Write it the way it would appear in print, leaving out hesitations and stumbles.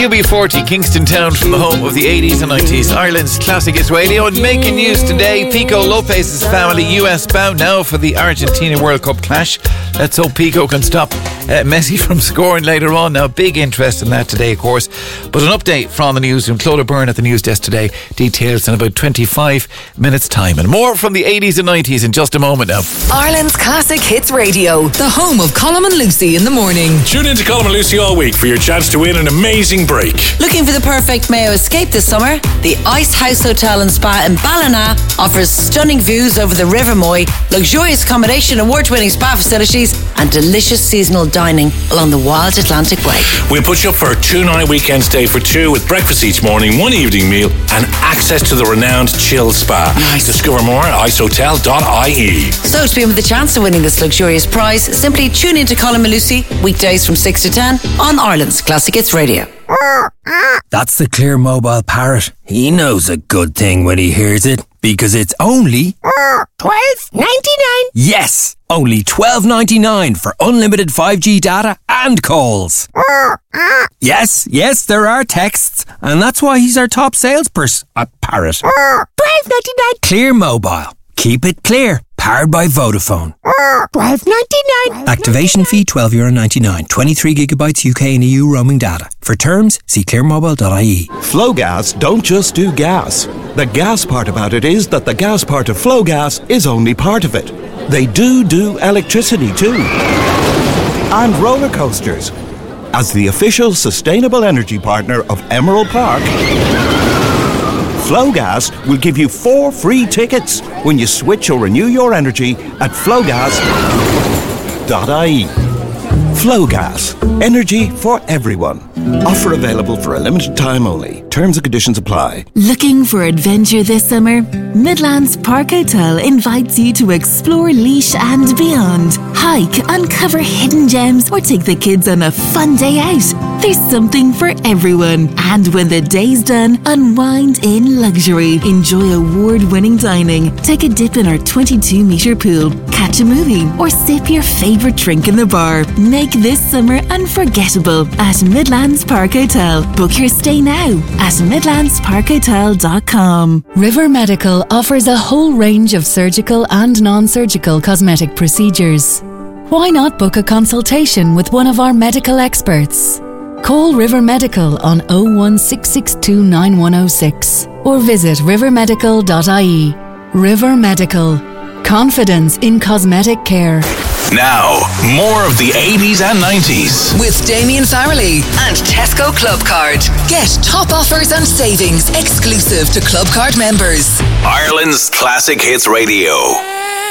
UB40, Kingston Town, from the home of the 80s and 90s. Ireland's classic hits radio. And making news today, Pico Lopez's family US bound now for the Argentina World Cup clash. Let's hope Pico can stop Messi from scoring later on. Now, big interest in that today, of course. But an update from the newsroom. Clodagh Byrne at the news desk today. Details in about 25 minutes' time. And more from the 80s and 90s in just a moment now. Ireland's classic hits radio, the home of Colm and Lucy in the morning. Tune in to Colm and Lucy all week for your chance to win an amazing break. Looking for the perfect Mayo escape this summer? The Ice House Hotel and Spa in Ballina offers stunning views over the River Moy, luxurious accommodation, award-winning spa facilities, and delicious seasonal dining along the Wild Atlantic Way. We'll put you up for a 2-night weekend stay for two with breakfast each morning, one evening meal, and access to the renowned Chill Spa. Nice. Discover more at icehotel.ie. So to be in with a chance of winning this luxurious prize, simply tune in to Colm and Lucy weekdays from 6 to 10 on Ireland's Classic Hits Radio. That's the Clear Mobile parrot. He knows a good thing when he hears it, because it's only $12.99. Yes, only $12.99 for unlimited 5G data and calls. Yes, there are texts, and that's why he's our top salesperson. Parrot. $12.99. Clear Mobile. Keep it clear. Powered by Vodafone. $12.99. Activation fee €12.99. 23 gigabytes UK and EU roaming data. For terms, see clearmobile.ie. Flowgas don't just do gas. The gas part about it is that the gas part of Flowgas is only part of it. They do electricity too. And roller coasters. As the official sustainable energy partner of Emerald Park, Flowgas will give you 4 free tickets when you switch or renew your energy at flowgas.ie. Flowgas. Energy for everyone. Offer available for a limited time only. Terms and conditions apply. Looking for adventure this summer? Midlands Park Hotel invites you to explore Laois and beyond. Hike, uncover hidden gems, or take the kids on a fun day out. There's something for everyone. And when the day's done, unwind in luxury. Enjoy award-winning dining. Take a dip in our 22-metre pool. Catch a movie or sip your favourite drink in the bar. Make this summer unforgettable at Midlands Park Hotel. Book your stay now at midlandsparkhotel.com. River Medical offers a whole range of surgical and non-surgical cosmetic procedures. Why not book a consultation with one of our medical experts? Call River Medical on 01662 9106 or visit rivermedical.ie. River Medical. Confidence in cosmetic care. Now, more of the 80s and 90s. With Damien Farrelly and Tesco Clubcard. Get top offers and savings exclusive to Clubcard members. Ireland's Classic Hits Radio.